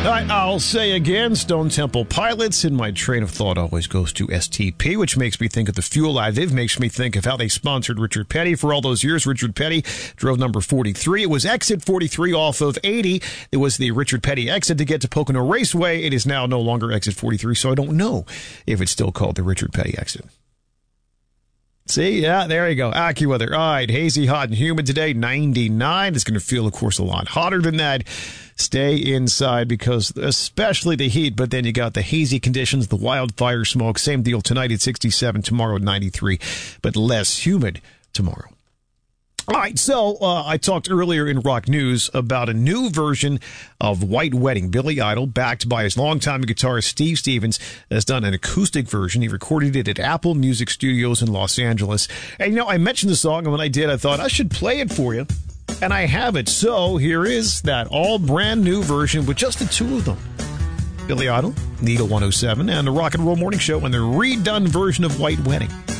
I'll say again, Stone Temple Pilots, and my train of thought always goes to STP, which makes me think of the fuel additive, makes me think of how they sponsored Richard Petty for all those years. Richard Petty drove number 43. It was exit 43 off of 80. It was the Richard Petty exit to get to Pocono Raceway. It is now no longer exit 43, so I don't know if it's still called the Richard Petty exit. See, yeah, there you go. AccuWeather. All right, hazy, hot, and humid today, 99. It's going to feel, of course, a lot hotter than that. Stay inside because especially the heat, but then you got the hazy conditions, the wildfire smoke. Same deal tonight at 67, tomorrow at 93, but less humid tomorrow. All right, so I talked earlier in Rock News about a new version of White Wedding. Billy Idol, backed by his longtime guitarist Steve Stevens, has done an acoustic version. He recorded it at Apple Music Studios in Los Angeles. And, I mentioned the song, and when I did, I thought I should play it for you. And I have it. So here is that all brand new version with just the two of them. Billy Idol, Needle 107, and the Rock and Roll Morning Show, and the redone version of White Wedding.